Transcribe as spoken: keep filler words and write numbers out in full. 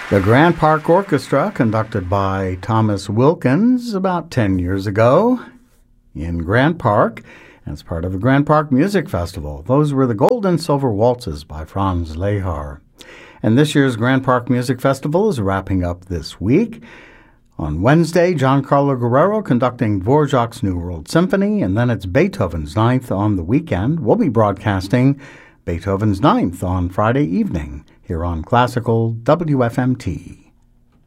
The Grand Park Orchestra, conducted by Thomas Wilkins about ten years ago in Grand Park, as part of the Grand Park Music Festival. Those were the Gold and Silver Waltzes by Franz Lehar. And this year's Grand Park Music Festival is wrapping up this week. On Wednesday, Giancarlo Guerrero conducting Dvorak's New World Symphony, and then it's Beethoven's Ninth on the weekend. We'll be broadcasting Beethoven's Ninth on Friday evening here on Classical W F M T.